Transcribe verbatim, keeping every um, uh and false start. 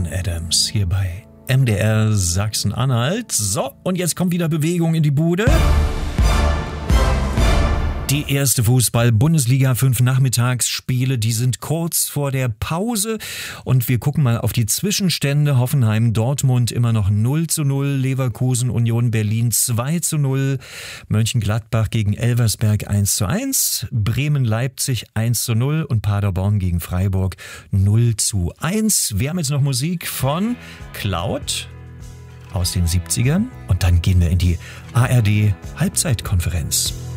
Bryan Adams hier bei M D R Sachsen-Anhalt. So, und jetzt kommt wieder Bewegung in die Bude. Die erste Fußball-Bundesliga fünf Nachmittagsspiele, die sind kurz vor der Pause und wir gucken mal auf die Zwischenstände. Hoffenheim, Dortmund immer noch null zu null, Leverkusen, Union Berlin zwei zu null, Mönchengladbach gegen Elversberg eins zu eins, Bremen, Leipzig eins zu null und Paderborn gegen Freiburg null zu eins. Wir haben jetzt noch Musik von Cloud aus den siebzigern und dann gehen wir in die A R D Halbzeitkonferenz.